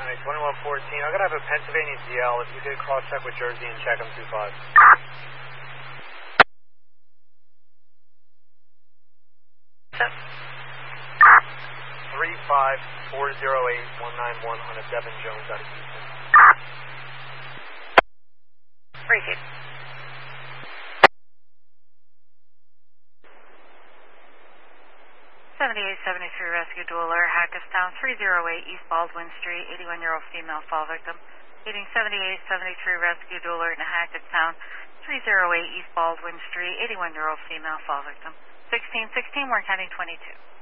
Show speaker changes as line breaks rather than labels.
2114. I'm going to have a Pennsylvania ZL. If you could cross-check with Jersey and check them 25. 35408-191 on a Devin Jones out of Houston.
Repeat. 7873 Rescue Dueler, Hackettstown, 308 East Baldwin Street, 81-year-old female fall victim. Leading 7873 Rescue Dueler in Hackettstown, 308 East Baldwin Street, 81-year-old female fall victim. 1616, Warren County 22.